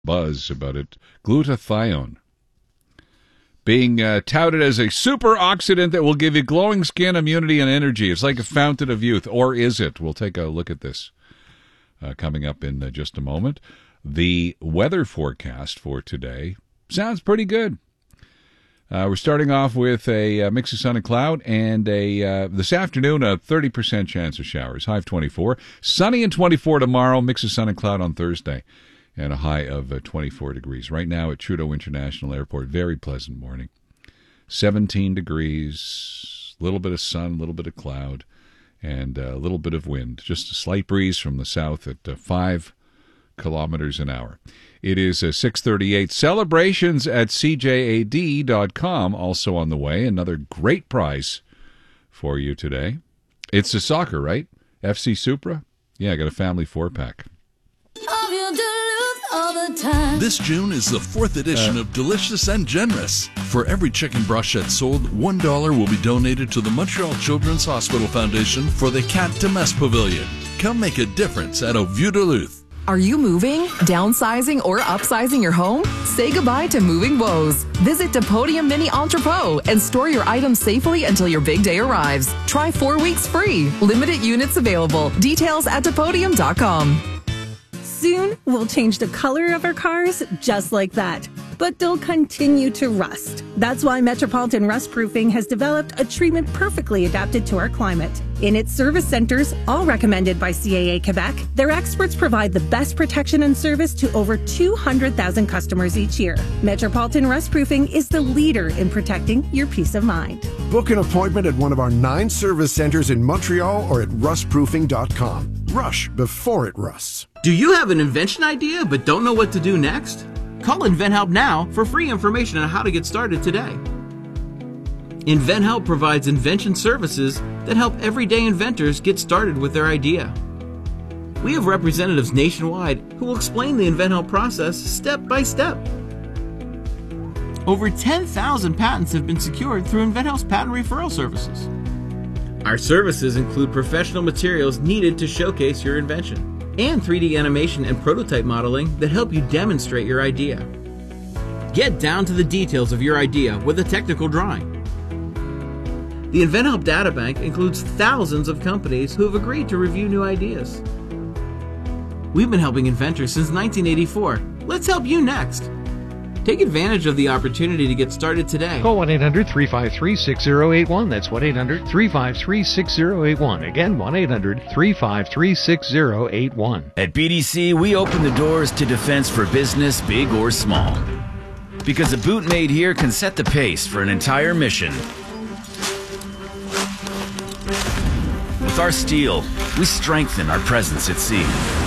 buzz about it. Glutathione. Being touted as a superoxidant that will give you glowing skin, immunity, and energy. It's like a fountain of youth. Or is it? We'll take a look at this coming up in just a moment. The weather forecast for today sounds pretty good. We're starting off with a mix of sun and cloud, and this afternoon a 30% chance of showers, high of 24. Sunny and 24 tomorrow, mix of sun and cloud on Thursday, and a high of 24 degrees. Right now at Trudeau International Airport, very pleasant morning. 17 degrees, a little bit of sun, a little bit of cloud, and a little bit of wind. Just a slight breeze from the south at 5 kilometers an hour. It is 6:38. Celebrations at CJAD.com also on the way. Another great prize for you today. It's a soccer, right? FC Supra? Yeah, I got a family 4-pack. This June is the 4th edition of Delicious and Generous. For every chicken brochette sold, $1 will be donated to the Montreal Children's Hospital Foundation for the Cat de Messe Pavilion. Come make a difference at Au Vieux Duluth. Are you moving, downsizing, or upsizing your home? Say goodbye to moving woes. Visit Depodium Mini Entrepot and store your items safely until your big day arrives. Try 4 weeks free. Limited units available. Details at Depodium.com. Soon, we'll change the color of our cars just like that, but they'll continue to rust. That's why Metropolitan Rust Proofing has developed a treatment perfectly adapted to our climate. In its service centers, all recommended by CAA Quebec, their experts provide the best protection and service to over 200,000 customers each year. Metropolitan Rust Proofing is the leader in protecting your peace of mind. Book an appointment at one of our 9 service centers in Montreal or at rustproofing.com. Rush before it rusts. Do you have an invention idea but don't know what to do next? Call InventHelp now for free information on how to get started today. InventHelp provides invention services that help everyday inventors get started with their idea. We have representatives nationwide who will explain the InventHelp process step by step. Over 10,000 patents have been secured through InventHelp's patent referral services. Our services include professional materials needed to showcase your invention, and 3D animation and prototype modeling that help you demonstrate your idea. Get down to the details of your idea with a technical drawing. The InventHelp Databank includes thousands of companies who have agreed to review new ideas. We've been helping inventors since 1984. Let's help you next. Take advantage of the opportunity to get started today. Call 1-800-353-6081. That's 1-800-353-6081. Again, 1-800-353-6081. At BDC, we open the doors to defense for business, big or small. Because a boot made here can set the pace for an entire mission. With our steel, we strengthen our presence at sea.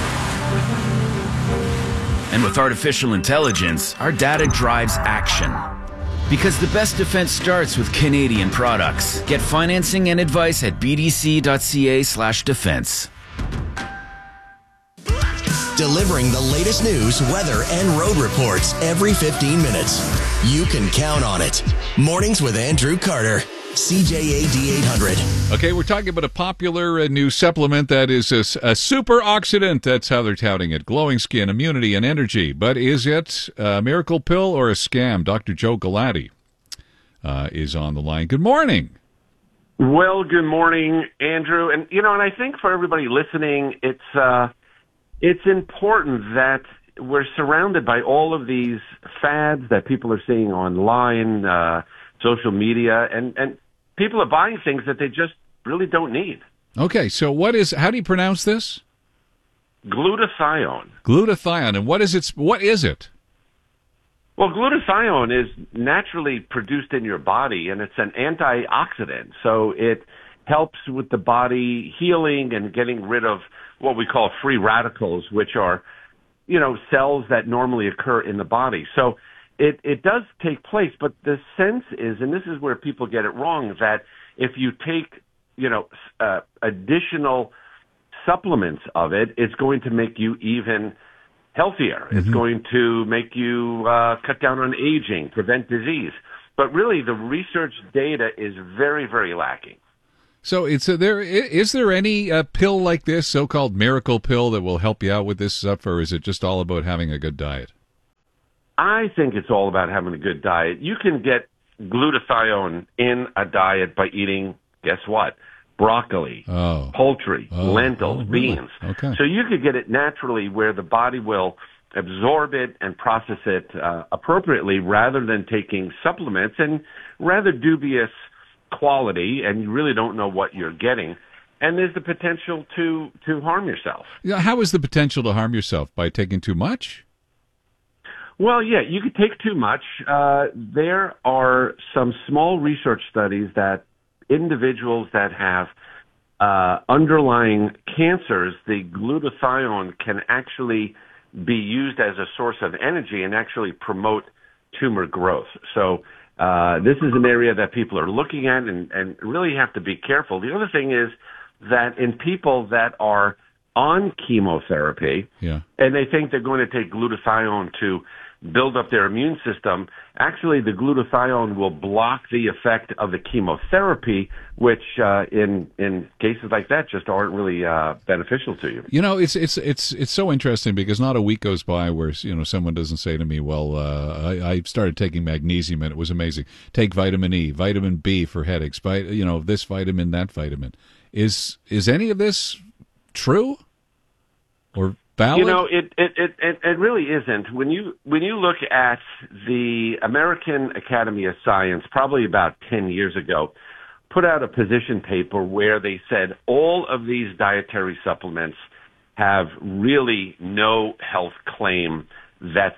And with artificial intelligence, our data drives action. Because the best defense starts with Canadian products. Get financing and advice at bdc.ca/defense. Delivering the latest news, weather, and road reports every 15 minutes. You can count on it. Mornings with Andrew Carter. CJAD 800. Okay, we're talking about a popular new supplement that is a superoxidant. That's how they're touting it. Glowing skin, immunity, and energy. But is it a miracle pill or a scam? Dr. Joe Galati is on the line. Good morning. Well, good morning, Andrew. And, and I think for everybody listening, it's important that we're surrounded by all of these fads that people are seeing online, social media, and people are buying things that they just really don't need. Okay, so how do you pronounce this? Glutathione. Glutathione, and what is it? Well, glutathione is naturally produced in your body, and it's an antioxidant, so it helps with the body healing and getting rid of what we call free radicals, which are, cells that normally occur in the body. So it does take place, but the sense is, and this is where people get it wrong, that if you take, additional supplements of it, it's going to make you even healthier. Mm-hmm. It's going to make you cut down on aging, prevent disease. But really, the research data is very, very lacking. So is there any pill like this, so-called miracle pill, that will help you out with this stuff, or is it just all about having a good diet? I think it's all about having a good diet. You can get glutathione in a diet by eating, guess what? Broccoli, poultry, lentils, beans. Okay. So you could get it naturally where the body will absorb it and process it appropriately rather than taking supplements and rather dubious quality, and you really don't know what you're getting. And there's the potential to harm yourself. Yeah, how is the potential to harm yourself? By taking too much? Well, yeah, you could take too much. There are some small research studies that individuals that have underlying cancers, the glutathione can actually be used as a source of energy and actually promote tumor growth. So this is an area that people are looking at and really have to be careful. The other thing is that in people that are on chemotherapy and they think they're going to take glutathione to build up their immune system, actually the glutathione will block the effect of the chemotherapy, which in cases like that just aren't really beneficial to you. You know, it's so interesting because not a week goes by where someone doesn't say to me, "Well, I started taking magnesium and it was amazing. Take vitamin E, vitamin B for headaches. This vitamin, that vitamin." Is any of this true or valid? You know, it really isn't. When you look at the American Academy of Science, probably about 10 years ago, put out a position paper where they said all of these dietary supplements have really no health claim that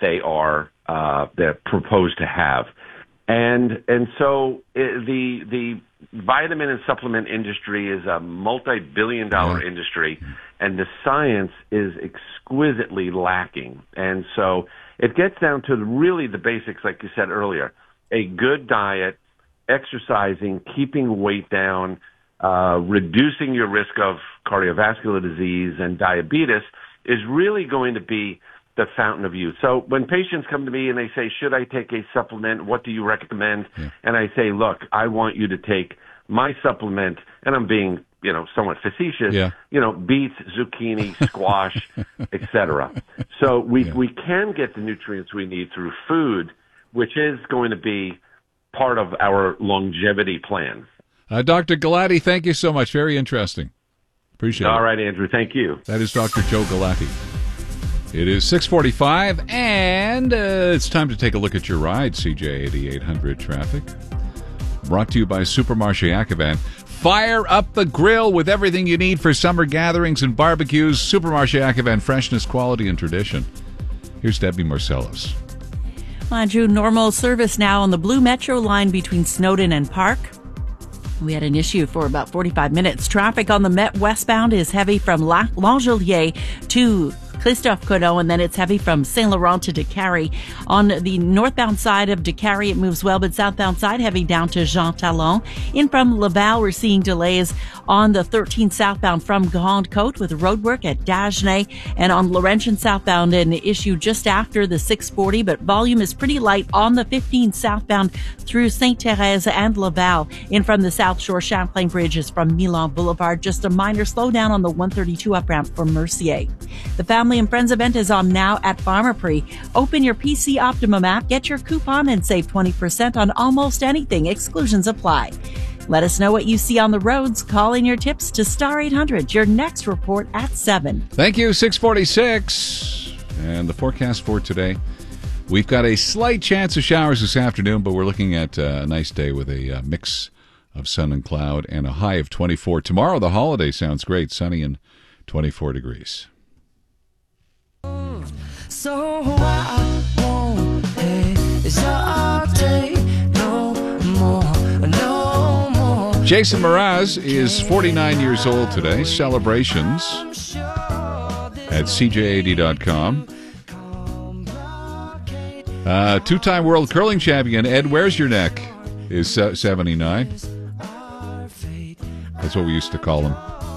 they're proposed to have. And so the vitamin and supplement industry is a multi-billion-dollar industry, and the science is exquisitely lacking. And so it gets down to really the basics, like you said earlier: a good diet, exercising, keeping weight down, reducing your risk of cardiovascular disease and diabetes is really going to be the fountain of youth. So when patients come to me and they say, "Should I take a supplement? What do you recommend?" And I say, "Look, I want you to take my supplement," and I'm being, somewhat facetious, beets, zucchini, squash, etc. So we can get the nutrients we need through food, which is going to be part of our longevity plan. Dr. Galati, thank you so much. Very interesting. Appreciate it. All right, Andrew. Thank you. That is Dr. Joe Galati. It is 6:45, and it's time to take a look at your ride, CJ 8800 traffic. Brought to you by Supermarché Ativan. Fire up the grill with everything you need for summer gatherings and barbecues. Supermarché Ativan, freshness, quality, and tradition. Here's Debbie Marcellus. Well, Andrew, normal service now on the Blue Metro line between Snowdon and Park. We had an issue for about 45 minutes. Traffic on the Met westbound is heavy from L'Angelier to Christophe Colomb, and then it's heavy from Saint Laurent to Décarie. On the northbound side of Décarie, it moves well, but southbound side heavy down to Jean Talon. In from Laval, we're seeing delays on the 13 southbound from Grande Côte with roadwork at Dagenais, and on Laurentian southbound an issue just after the 640, but volume is pretty light on the 15 southbound through Sainte-Thérèse and Laval. In from the South Shore, Champlain Bridge is from Milan Boulevard. Just a minor slowdown on the 132 up ramp for Mercier. The Family and Friends event is on now at Pharmaprix. Open your PC Optimum app, get your coupon, and save 20% on almost anything. Exclusions apply. Let us know what you see on the roads. Call in your tips to Star 800. Your next report at 7. Thank you, 646. And the forecast for today. We've got a slight chance of showers this afternoon, but we're looking at a nice day with a mix of sun and cloud and a high of 24. Tomorrow, the holiday sounds great. Sunny and 24 degrees. So I won't hesitate no more. Jason Mraz is 49 years old today. Celebrations at CJAD.com. Two-time world curling champion Ed Where's Your Neck is 79. That's what we used to call him.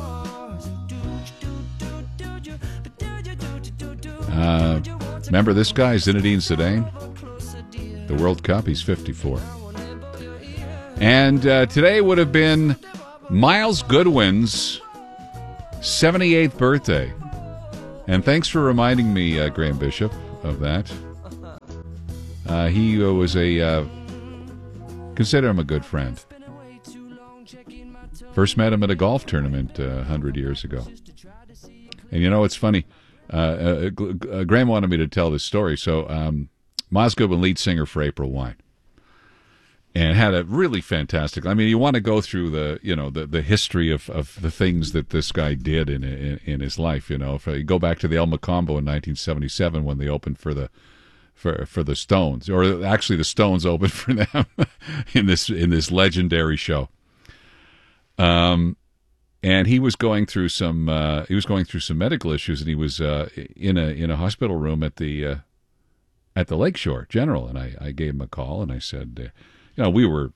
Remember this guy, Zinedine Zidane? The World Cup, he's 54. And today would have been Miles Goodwin's 78th birthday. And thanks for reminding me, Graham Bishop, of that. He was consider him a good friend. First met him at a golf tournament 100 years ago. And you know, it's funny. Graham wanted me to tell this story. So Miles Goodwin, lead singer for April Wine, and had a really fantastic. I mean, you want to go through the history of the things that this guy did in his life. You know, if you go back to the El Macombo in 1977 when they opened for the Stones, or actually the Stones opened for them in this legendary show. And he was going through some medical issues, and he was in a hospital room at the Lakeshore General, and I gave him a call, and I said, we were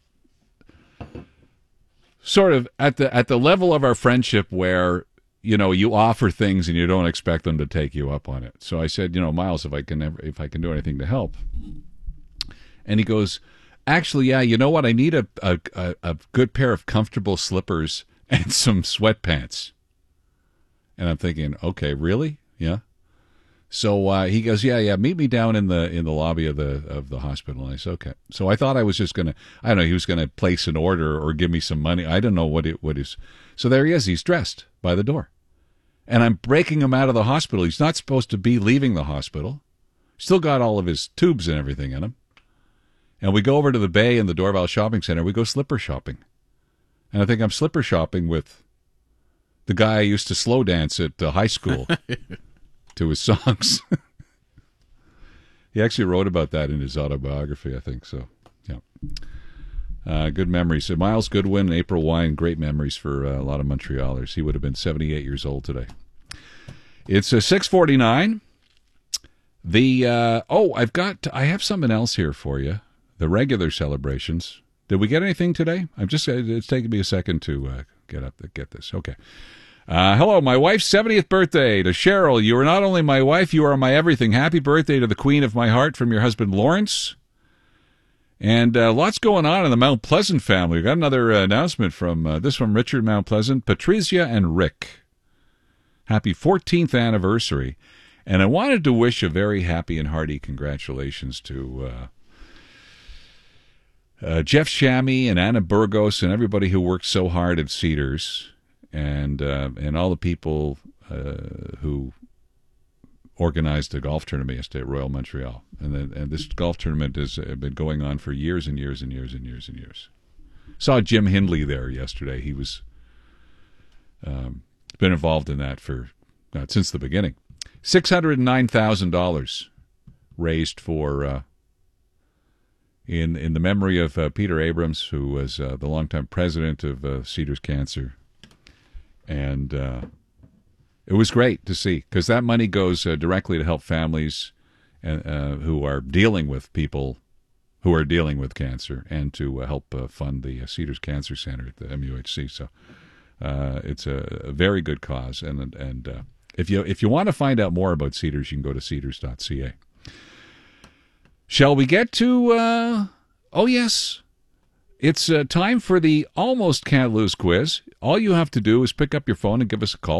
sort of at the level of our friendship where you offer things and you don't expect them to take you up on it. So I said, Miles, if I can do anything to help, and he goes, actually, yeah, you know what? I need a good pair of comfortable slippers and some sweatpants. And I'm thinking, okay, really? Yeah. So he goes, yeah, meet me down in the lobby of the hospital. And I said, okay. So I thought I was just gonna, I don't know, he was gonna place an order or give me some money. I don't know what is. So there he is. He's dressed by the door, and I'm breaking him out of the hospital. He's not supposed to be leaving the hospital. Still got all of his tubes and everything in him. And we go over to the Bay in the Dorval Shopping Center. We go slipper shopping. And I think I'm slipper shopping with the guy I used to slow dance at high school to his songs. He actually wrote about that in his autobiography, I think. So, yeah. Good memories. So Miles Goodwin, April Wine, great memories for a lot of Montrealers. He would have been 78 years old today. It's 6:49. I have something else here for you. The regular celebrations. Did we get anything today? It's taking me a second to get this. Okay. Hello, my wife's 70th birthday to Cheryl. You are not only my wife, you are my everything. Happy birthday to the queen of my heart from your husband, Lawrence. And lots going on in the Mount Pleasant family. We got another announcement from Richard Mount Pleasant, Patricia and Rick. Happy 14th anniversary. And I wanted to wish a very happy and hearty congratulations to Jeff Shammy and Anna Burgos and everybody who worked so hard at Cedars, and all the people who organized the golf tournament yesterday at Royal Montreal. And this golf tournament has been going on for years and years and years and years and years. Saw Jim Hindley there yesterday. He was been involved in that since the beginning. $609,000 raised for in the memory of Peter Abrams, who was the longtime president of Cedars Cancer. And it was great to see, because that money goes directly to help families who are dealing with people who are dealing with cancer, and to help fund the Cedars Cancer Center at the MUHC. So it's a very good cause. And if you want to find out more about Cedars, you can go to cedars.ca. Shall we get to... oh, yes. It's time for the Almost Can't Lose quiz. All you have to do is pick up your phone and give us a call,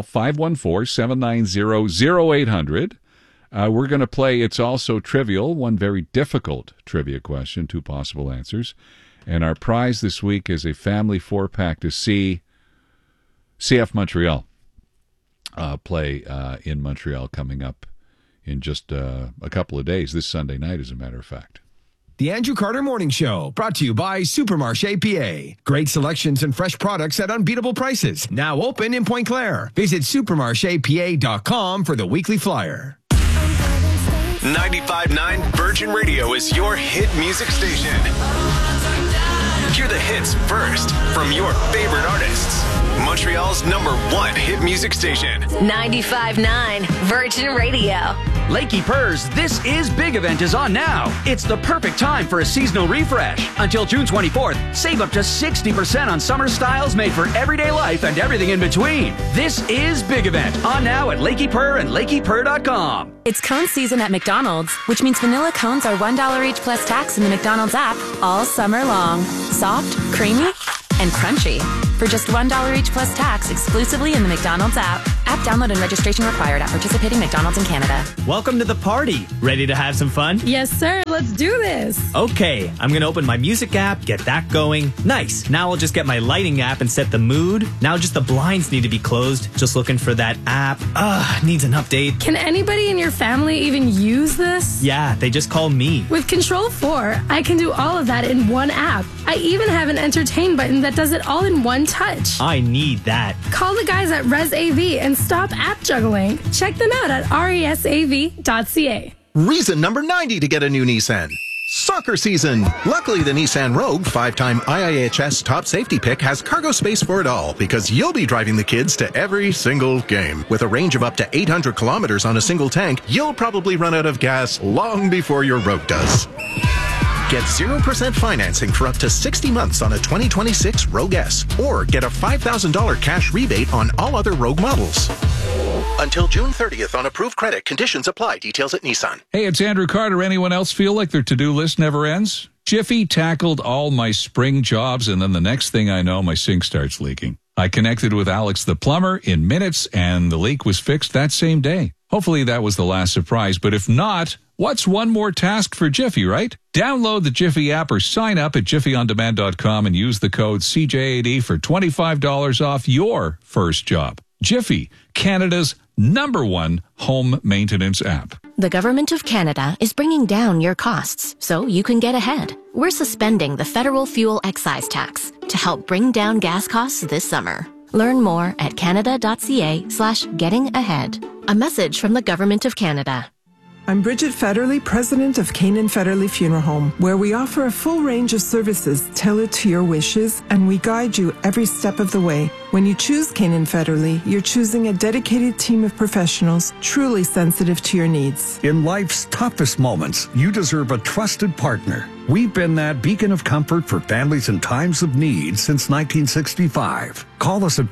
514-790-0800. We're going to play It's Also Trivial, one very difficult trivia question, 2 possible answers. And our prize this week is a family 4-pack to see CF Montreal play in Montreal coming up in just a couple of days, this Sunday night, as a matter of fact. The Andrew Carter Morning Show, brought to you by Supermarché PA. Great selections and fresh products at unbeatable prices. Now open in Pointe Claire. Visit supermarchepa.com for the weekly flyer. 95.9 Virgin Radio is your hit music station. Hear the hits first from your favorite artists. Montreal's #1 hit music station. 95.9 Virgin Radio. Lakey Purr's This Is Big event is on now. It's the perfect time for a seasonal refresh. Until June 24th, save up to 60% on summer styles made for everyday life and everything in between. This Is Big event on now at Lakey Purr and LakeyPurr.com. It's cone season at McDonald's, which means vanilla cones are $1 each plus tax in the McDonald's app all summer long. Soft, creamy, and crunchy. For just $1 each plus tax exclusively in the McDonald's app. App download and registration required at participating McDonald's in Canada. Welcome to the party. Ready to have some fun? Yes, sir. Let's Let's do this. Okay, I'm gonna open my music app, get that going. Nice. Now I'll just get my lighting app and set the mood. Now just the blinds need to be closed. Just looking for that app. Needs an update. Can anybody in your family even use this? Yeah, they just call me. With Control 4, I can do all of that in one app. I even have an entertain button that does it all in one touch. I need that. Call the guys at ResAV and stop app juggling. Check them out at resav.ca. Reason number 90 to get a new Nissan. Soccer season. Luckily, the Nissan Rogue, 5-time IIHS top safety pick, has cargo space for it all because you'll be driving the kids to every single game. With a range of up to 800 kilometers on a single tank, you'll probably run out of gas long before your Rogue does. Get 0% financing for up to 60 months on a 2026 Rogue S, or get a $5,000 cash rebate on all other Rogue models. Until June 30th on approved credit. Conditions apply. Details at Nissan. Hey, it's Andrew Carter. Anyone else feel like their to-do list never ends? Jiffy tackled all my spring jobs, and then the next thing I know, my sink starts leaking. I connected with Alex the plumber in minutes, and the leak was fixed that same day. Hopefully that was the last surprise, but if not, what's one more task for Jiffy, right? Download the Jiffy app or sign up at jiffyondemand.com and use the code CJAD for $25 off your first job. Jiffy, Canada's #1 home maintenance app. The Government of Canada is bringing down your costs so you can get ahead. We're suspending the federal fuel excise tax to help bring down gas costs this summer. Learn more at canada.ca/gettingahead. A message from the Government of Canada. I'm Bridget Federley, president of Canaan Federley Funeral Home, where we offer a full range of services tailored to your wishes, and we guide you every step of the way. When you choose Canaan Federley, you're choosing a dedicated team of professionals truly sensitive to your needs. In life's toughest moments, you deserve a trusted partner. We've been that beacon of comfort for families in times of need since 1965. Call us at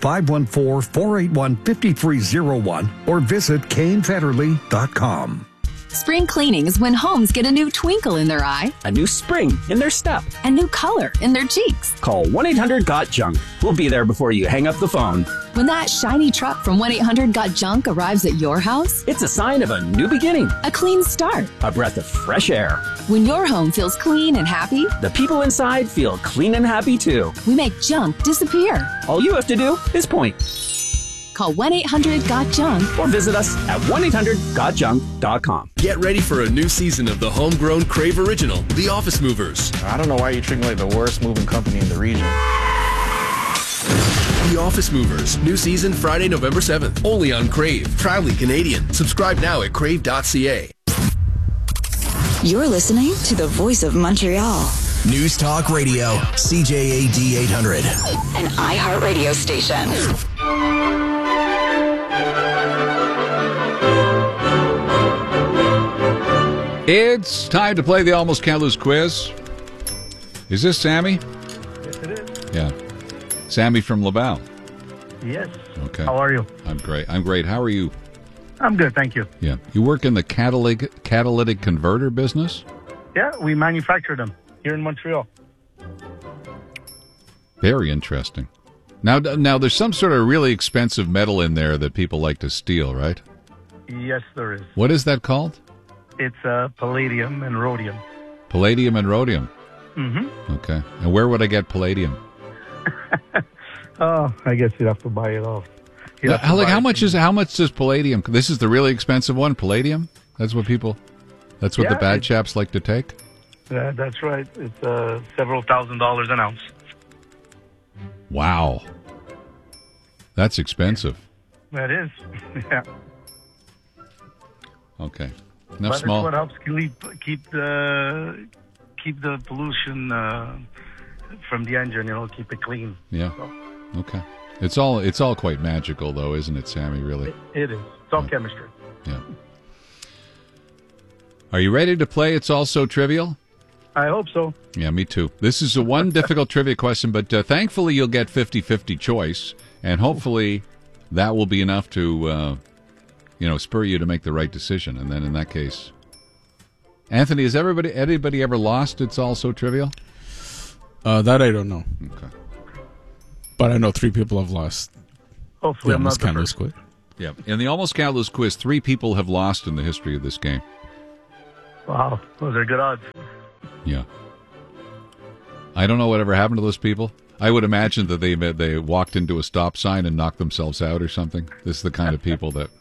514-481-5301 or visit canefederley.com. Spring cleaning is when homes get a new twinkle in their eye, a new spring in their step, a new color in their cheeks. Call 1-800-GOT-JUNK. We'll be there before you hang up the phone. When that shiny truck from 1-800-GOT-JUNK arrives at your house, it's a sign of a new beginning, a clean start, a breath of fresh air. When your home feels clean and happy, the people inside feel clean and happy too. We make junk disappear. All you have to do is point. Call 1-800-GOT-JUNK or visit us at 1-800-GOTJUNK.com. Get ready for a new season of the homegrown Crave original, The Office Movers. I don't know why you're treating me like the worst moving company in the region. The Office Movers. New season Friday, November 7th. Only on Crave. Proudly Canadian. Subscribe now at crave.ca. You're listening to the voice of Montreal. News Talk Radio. CJAD 800. An iHeartRadio station. It's time to play the Almost Can't Lose quiz. Is this Sammy? Yes, it is. Yeah. Sammy from Laval. Yes. Okay. How are you? I'm great. How are you? I'm good, thank you. Yeah. You work in the catalytic converter business? Yeah, we manufacture them here in Montreal. Very interesting. Now, there's some sort of really expensive metal in there that people like to steal, right? Yes, there is. What is that called? It's palladium and rhodium. Palladium and rhodium. Mm-hmm. Okay. And where would I get palladium? Oh, I guess you'd have to buy it off. How much does palladium? This is the really expensive one, palladium? That's what the bad chaps like to take? That's right. It's several $1,000s an ounce. Wow. That's expensive. That is. Yeah. Okay. But it's what helps keep the pollution from the engine. Keep it clean. Yeah. So. Okay. It's all quite magical, though, isn't it, Sammy? Really. It is. It's all chemistry. Yeah. Are you ready to play? It's all so trivial. I hope so. Yeah, me too. This is a one difficult trivia question, but thankfully you'll get 50-50 choice, and hopefully that will be enough to. Spur you to make the right decision. And then in that case, Anthony, has anybody ever lost It's All So Trivial? That I don't know. Okay. But I know 3 people have lost. Hopefully I'm not the first. first. Yeah. In the Almost Can't Lose quiz, 3 people have lost in the history of this game. Wow. Those are good odds. Yeah. I don't know whatever happened to those people. I would imagine that they walked into a stop sign and knocked themselves out or something. This is the kind of people that...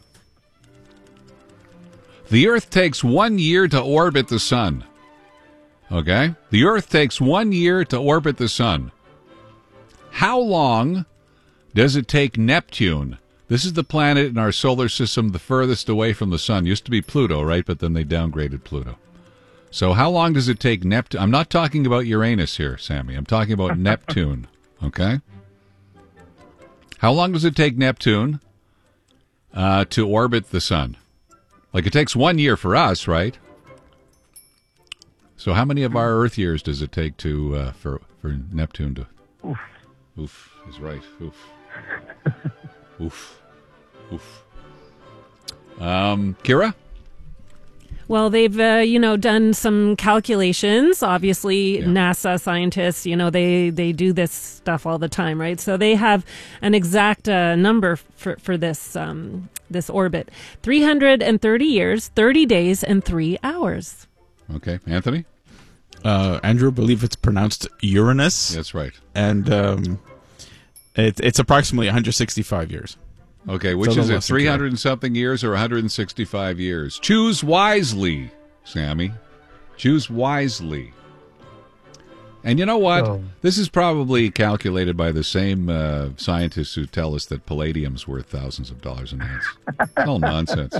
The Earth takes 1 year to orbit the sun. Okay? The Earth takes 1 year to orbit the sun. How long does it take Neptune? This is the planet in our solar system the furthest away from the sun. Used to be Pluto, right? But then they downgraded Pluto. So how long does it take Neptune? I'm not talking about Uranus here, Sammy. I'm talking about Neptune. Okay? How long does it take Neptune to orbit the sun? Like, it takes 1 year for us, right? So how many of our Earth years does it take to for Neptune to... Oof. Oof is right. Oof. Oof. Oof. Kira? Well, they've, done some calculations. Obviously, NASA scientists, they do this stuff all the time, right? So they have an exact number for this this orbit. 330 years, 30 days, and 3 hours. Okay. Anthony? Andrew, I believe it's pronounced Uranus. That's right. And it's approximately 165 years. Okay, which is it, 300 and something years or 165 years? Choose wisely, Sammy. Choose wisely. And you know what? Oh. This is probably calculated by the same scientists who tell us that palladium's worth thousands of dollars an ounce. It's all nonsense.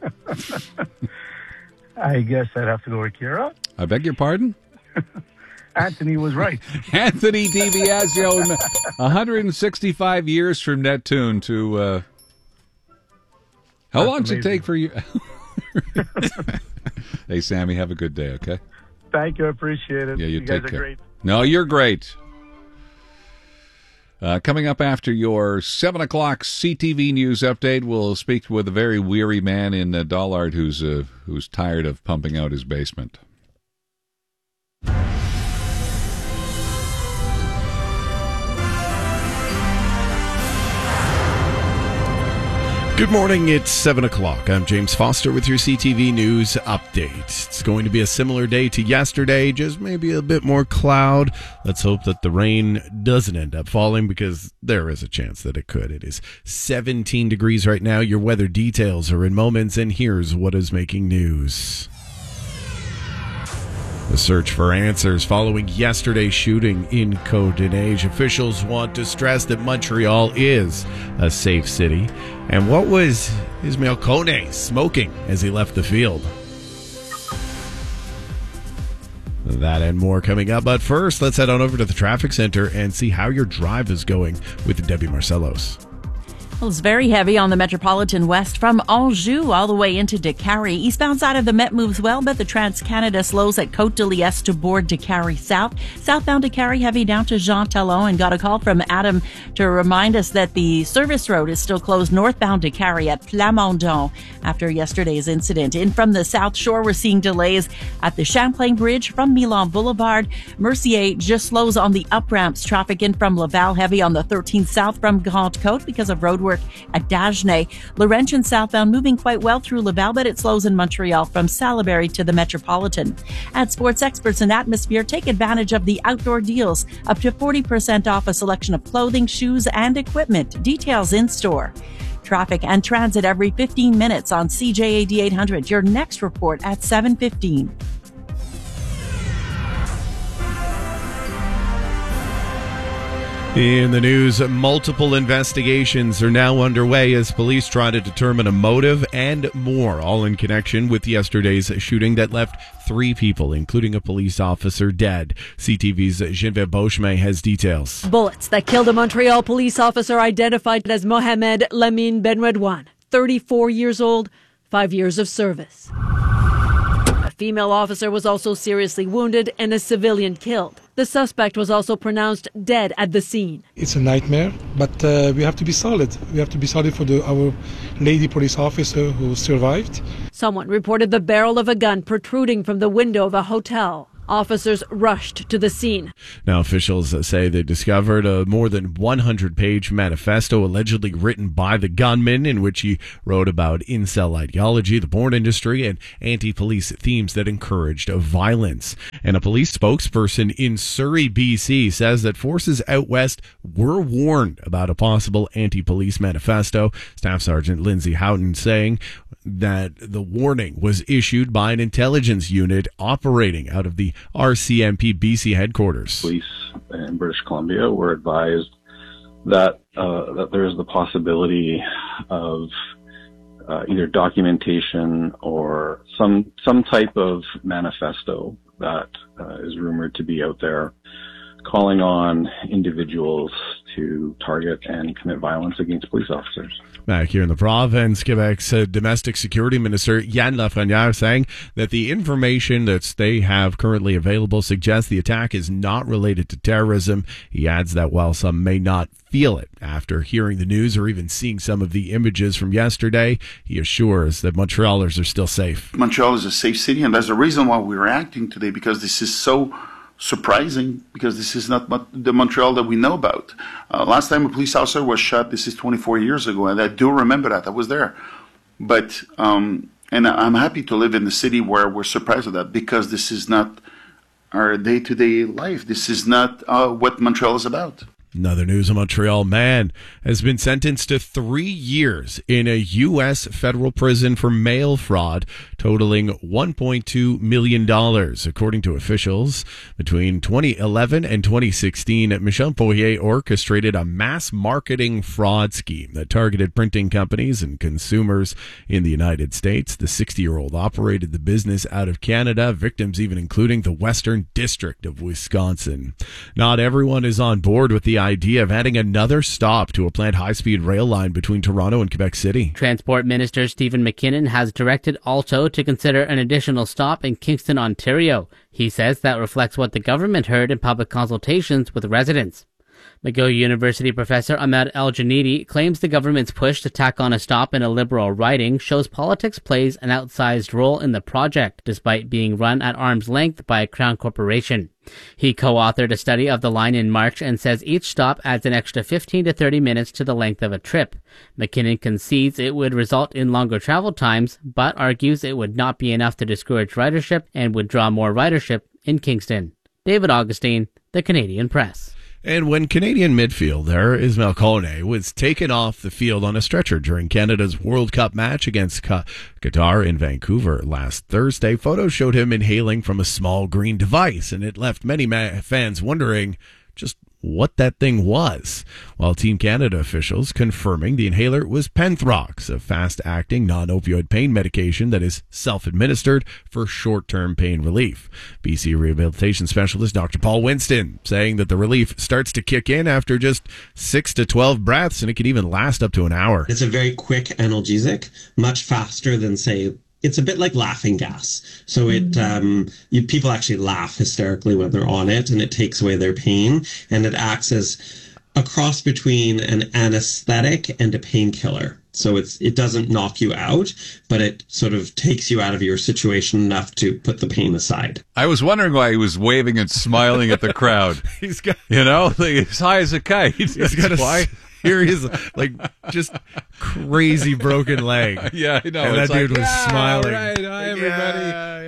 I guess I'd have to go with Kira. I beg your pardon? Anthony was right. Anthony DiBiasio, 165 years from Neptune to... how long does it take for you... Hey, Sammy, have a good day, okay? Thank you. I appreciate it. Yeah, you guys take are care. great. No, you're great. Coming up after your 7 o'clock CTV News update, we'll speak with a very weary man in Dollard who's tired of pumping out his basement. Good morning, it's 7 o'clock. I'm James Foster with your CTV News update. It's going to be a similar day to yesterday, just maybe a bit more cloud. Let's hope that the rain doesn't end up falling because there is a chance that it could. It is 17 degrees right now. Your weather details are in moments, and here's what is making news. The search for answers following yesterday's shooting in Côte-des-Neiges. Officials want to stress that Montreal is a safe city. And what was Ismail Kone smoking as he left the field? That and more coming up. But first, let's head on over to the traffic center and see how your drive is going with Debbie Marcellos. Well, it's very heavy on the Metropolitan West from Anjou all the way into Décarie. Eastbound side of the Met moves well, but the Trans-Canada slows at Côte de Liesse to board Décarie South. Southbound Décarie heavy down to Jean Talon, and got a call from Adam to remind us that the service road is still closed northbound Décarie at Plamondon after yesterday's incident. In from the South Shore, we're seeing delays at the Champlain Bridge from Milan Boulevard. Mercier just slows on the up ramps. Traffic in from Laval heavy on the 13th South from Grande Côte because of roadwork at Dagenais. Laurentian southbound moving quite well through Laval, but it slows in Montreal from Salaberry to the Metropolitan. At Sports Experts and Atmosphere, take advantage of the outdoor deals. Up to 40% off a selection of clothing, shoes, and equipment. Details in store. Traffic and transit every 15 minutes on CJAD 800. Your next report at 7:15. In the news, multiple investigations are now underway as police try to determine a motive and more, all in connection with yesterday's shooting that left 3 people, including a police officer, dead. CTV's Geneviève Beauchemin has details. Bullets that killed a Montreal police officer identified as Mohamed Lamine Benredouane, 34 years old, 5 years of service. A female officer was also seriously wounded and a civilian killed. The suspect was also pronounced dead at the scene. It's a nightmare, but we have to be solid. We have to be solid for our lady police officer who survived. Someone reported the barrel of a gun protruding from the window of a hotel. Officers rushed to the scene. Now, officials say they discovered a more than 100-page manifesto allegedly written by the gunman, in which he wrote about incel ideology, the porn industry, and anti-police themes that encouraged violence. And a police spokesperson in Surrey, BC, says that forces out west were warned about a possible anti-police manifesto. Staff Sergeant Lindsay Houghton saying that the warning was issued by an intelligence unit operating out of the RCMP BC headquarters. Police in British Columbia were advised that there is the possibility of either documentation or some type of manifesto that is rumored to be out there calling on individuals to target and commit violence against police officers. Back here in the province, Quebec's domestic security minister Yann Lafrenière saying that the information that they have currently available suggests the attack is not related to terrorism. He adds that while some may not feel it after hearing the news or even seeing some of the images from yesterday, he assures that Montrealers are still safe. Montreal is a safe city, and there's a reason why we're acting today, because this is so surprising, because this is not the Montreal that we know about. Last time a police officer was shot, this is 24 years ago, and I do remember that. I was there. But, and I'm happy to live in the city where we're surprised at that, because this is not our day-to-day life. This is not what Montreal is about. Another news, a Montreal man has been sentenced to 3 years in a U.S. federal prison for mail fraud, totaling $1.2 million. According to officials, between 2011 and 2016, Michel Poirier orchestrated a mass marketing fraud scheme that targeted printing companies and consumers in the United States. The 60-year-old operated the business out of Canada, victims even including the Western District of Wisconsin. Not everyone is on board with the idea of adding another stop to a planned high-speed rail line between Toronto and Quebec City. Transport Minister Stephen McKinnon has directed Alto to consider an additional stop in Kingston, Ontario. He says that reflects what the government heard in public consultations with residents. McGill University professor Ahmed El-Janidi claims the government's push to tack on a stop in a Liberal riding shows politics plays an outsized role in the project, despite being run at arm's length by a Crown corporation. He co-authored a study of the line in March and says each stop adds an extra 15 to 30 minutes to the length of a trip. McKinnon concedes it would result in longer travel times, but argues it would not be enough to discourage ridership and would draw more ridership in Kingston. David Augustine, The Canadian Press. And when Canadian midfielder Ismail Kone was taken off the field on a stretcher during Canada's World Cup match against Qatar in Vancouver last Thursday, photos showed him inhaling from a small green device, and it left many fans wondering just what that thing was, while Team Canada officials confirming the inhaler was Penthrox, a fast-acting non-opioid pain medication that is self-administered for short-term pain relief. BC rehabilitation specialist Dr. Paul Winston saying that the relief starts to kick in after just 6 to 12 breaths, and it can even last up to an hour. It's a very quick analgesic, much faster than, say, it's a bit like laughing gas. So people actually laugh hysterically when they're on it, and it takes away their pain, and it acts as a cross between an anesthetic and a painkiller. So it doesn't knock you out, but it sort of takes you out of your situation enough to put the pain aside. I was wondering why he was waving and smiling at the crowd. He's got, as high as a kite. He's got why. Here he is, like, just crazy broken leg. Yeah, I know. And that dude was smiling. All right, hi, everybody.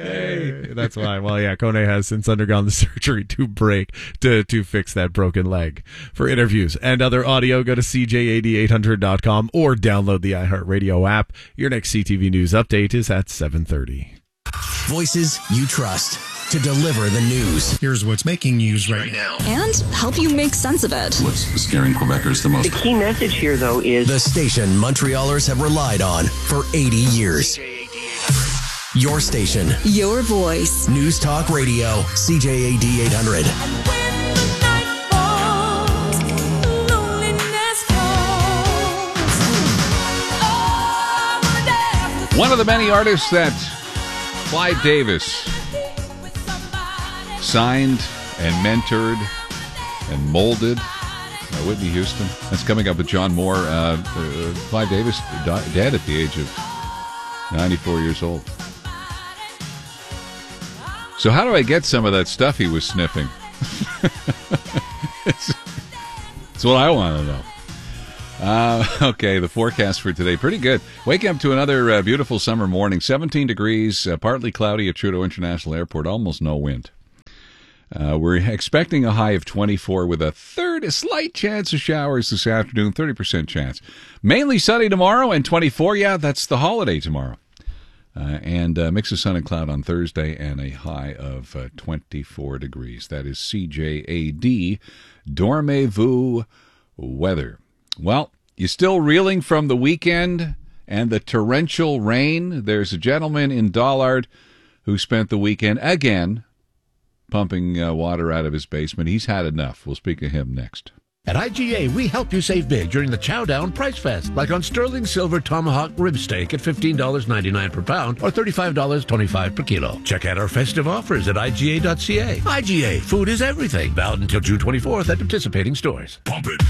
Hey. That's why. Well, yeah, Kone has since undergone the surgery to fix that broken leg. For interviews and other audio, go to CJAD800.com or download the iHeartRadio app. Your next CTV News update is at 7:30. Voices you trust to deliver the news. Here's what's making news right now. And help you make sense of it. What's scaring Quebecers the most? The key message here, though, is the station Montrealers have relied on for 80 years. Your station. Your voice. News Talk Radio. CJAD 800. One of the many artists that Clive Davis signed and mentored and molded, Whitney Houston. That's coming up with John Moore. Clive Davis dead at the age of 94 years old. So how do I get some of that stuff he was sniffing? It's what I want to know. Okay, the forecast for today, pretty good. Waking up to another beautiful summer morning, 17 degrees, partly cloudy at Trudeau International Airport, almost no wind. We're expecting a high of 24 with a slight chance of showers this afternoon, 30% chance. Mainly sunny tomorrow and 24, yeah, that's the holiday tomorrow. And a mix of sun and cloud on Thursday and a high of 24 degrees. That is CJAD, Dormez-vous weather. Well, you still reeling from the weekend and the torrential rain? There's a gentleman in Dollard who spent the weekend again pumping water out of his basement. He's had enough. We'll speak to him next. At IGA, we help you save big during the Chowdown Price Fest, like on sterling silver tomahawk rib steak at $15.99 per pound or $35.25 per kilo. Check out our festive offers at IGA.ca. IGA, food is everything. Valid until June 24th at participating stores. Pump it.